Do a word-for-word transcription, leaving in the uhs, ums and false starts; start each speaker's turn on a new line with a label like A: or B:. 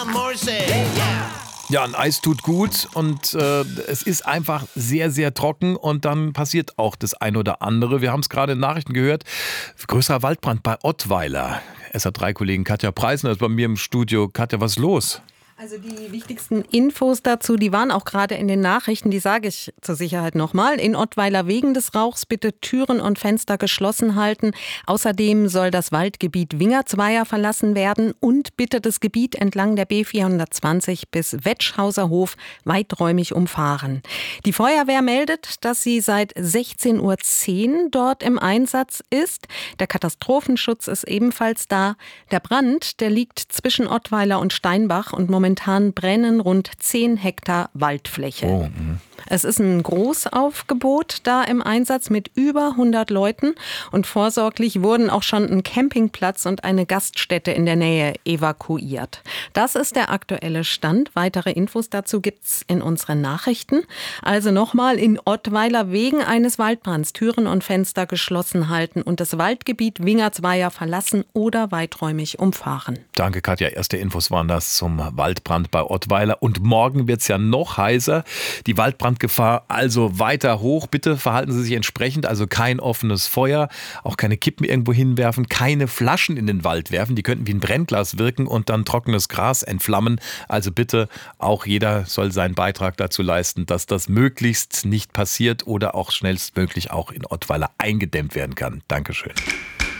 A: Ja, ein Eis tut gut und äh, es ist einfach sehr, sehr trocken und dann passiert auch das ein oder andere. Wir haben es gerade in Nachrichten gehört. Größerer Waldbrand bei Ottweiler. S A drei Kollegen Katja Preisner ist bei mir im Studio. Katja, was ist los?
B: Also die wichtigsten Infos dazu, die waren auch gerade in den Nachrichten, die sage ich zur Sicherheit nochmal. In Ottweiler wegen des Rauchs bitte Türen und Fenster geschlossen halten. Außerdem soll das Waldgebiet Wingertsweier verlassen werden und bitte das Gebiet entlang der B vierhundertzwanzig bis Wetschhauser Hof weiträumig umfahren. Die Feuerwehr meldet, dass sie seit sechzehn Uhr zehn dort im Einsatz ist. Der Katastrophenschutz ist ebenfalls da. Der Brand, der liegt zwischen Ottweiler und Steinbach und momentan Momentan brennen rund zehn Hektar Waldfläche.
A: Oh, mh.
B: Es ist ein Großaufgebot da im Einsatz mit über hundert Leuten und vorsorglich wurden auch schon ein Campingplatz und eine Gaststätte in der Nähe evakuiert. Das ist der aktuelle Stand. Weitere Infos dazu gibt's in unseren Nachrichten. Also nochmal in Ottweiler wegen eines Waldbrands Türen und Fenster geschlossen halten und das Waldgebiet Wingertsweier verlassen oder weiträumig umfahren.
A: Danke, Katja. Erste Infos waren das zum Waldbrand bei Ottweiler. Und morgen wird's ja noch heißer. Die Waldbrandgefahr also weiter hoch. Bitte verhalten Sie sich entsprechend. Also kein offenes Feuer, auch keine Kippen irgendwo hinwerfen, keine Flaschen in den Wald werfen. Die könnten wie ein Brennglas wirken und dann trockenes Gras entflammen. Also bitte, auch jeder soll seinen Beitrag dazu leisten, dass das möglichst nicht passiert oder auch schnellstmöglich auch in Ottweiler eingedämmt werden kann. Dankeschön.